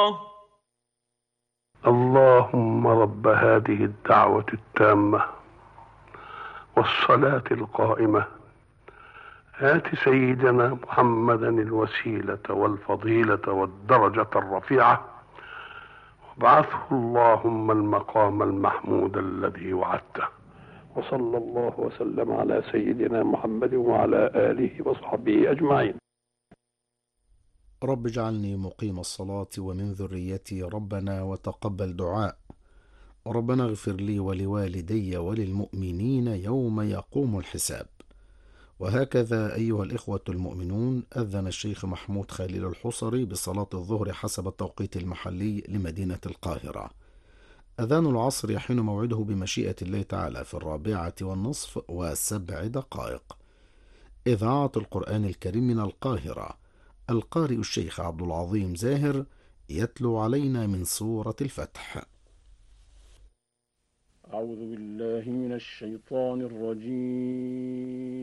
اللهم رب هذه الدعوة التامة والصلاة القائمة آت سيدنا محمدا الوسيلة والفضيلة والدرجة الرفيعة وابعثه اللهم المقام المحمود الذي وعدته. وصلى الله وسلم على سيدنا محمد وعلى آله وصحبه أجمعين. رب اجعلني مقيم الصلاة ومن ذريتي ربنا وتقبل دعاء. ربنا اغفر لي ولوالدي وللمؤمنين يوم يقوم الحساب. وهكذا أيها الإخوة المؤمنون، أذن الشيخ محمود خليل الحصري بصلاة الظهر حسب التوقيت المحلي لمدينة القاهرة. أذان العصر يحين موعده بمشيئة الله تعالى في 4:07. إذاعة القرآن الكريم من القاهرة. القارئ الشيخ عبد العظيم زاهر يتلو علينا من سورة الفتح. أعوذ بالله من الشيطان الرجيم.